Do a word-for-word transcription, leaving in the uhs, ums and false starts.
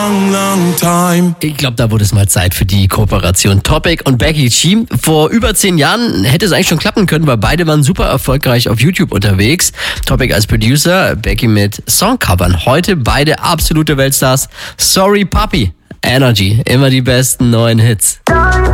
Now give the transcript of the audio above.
Ich glaube, da wurde es mal Zeit für die Kooperation Topic und Becky G. Vor über zehn Jahren hätte es eigentlich schon klappen können, weil beide waren super erfolgreich auf YouTube unterwegs. Topic als Producer, Becky mit Songcovern. Heute beide absolute Weltstars. Sorry Papi, Energy, immer die besten neuen Hits.